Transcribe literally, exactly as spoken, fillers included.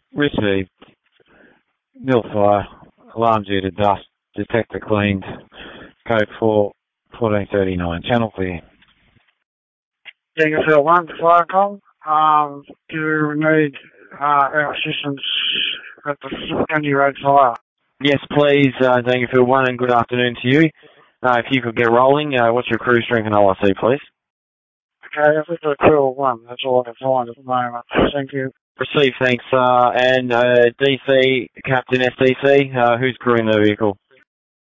Received. Nil fire. Alarm due to dust. Detector cleaned. Code four, fourteen thirty-nine. Channel clear. Dangerfield one, Firecom. Um, do you need uh, our assistance at the County Road fire? Yes, please, uh, Dangerfield one, and good afternoon to you. Uh, if you could get rolling, uh, what's your crew strength and L I C, please? Okay, if it's a crew of one, that's all I can find at the moment. Thank you. Receive, thanks. Uh, and uh, D C, Captain S D C, uh, who's crewing the vehicle?